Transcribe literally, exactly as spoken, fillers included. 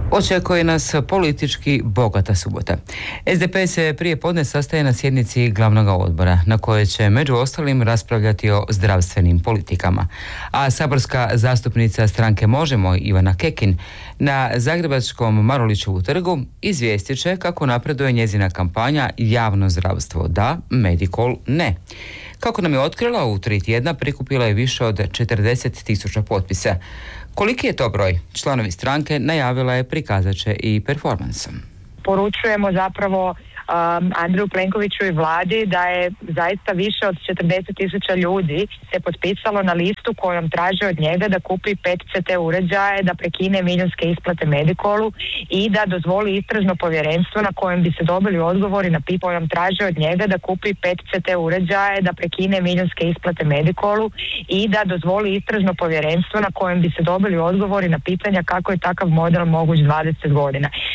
Očekuje nas politički bogata subota. es de pe se prije podne sastaje na sjednici glavnog odbora, na kojoj će među ostalim raspravljati o zdravstvenim politikama. A saborska zastupnica stranke Možemo, Ivana Kekin, na zagrebačkom Marulićevu trgu izvijestit će kako napreduje njezina kampanja Javno zdravstvo da, Medikol ne. Kako nam je otkrila, u tri tjedna prikupila je više od četrdeset tisuća potpisa. Koliki je to broj? Članovi stranke najavila je prikazat će i performansom. Poručujemo zapravo um, Andreju Plenkoviću i vladi da je zaista više od četrdeset tisuća ljudi se potpisalo na listu kojom traže od njega da kupi pet ce te uređaje, da prekine milijunske isplate Medikolu i da dozvoli istražno povjerenstvo na kojem bi se dobili odgovori na pitanje kojom traže od njega da kupi pet ce te uređaje, da prekine milijunske isplate Medikolu i da dozvoli istražno povjerenstvo na kojem bi se dobili odgovori na pitanja kako je takav model moguć dvadeset godina.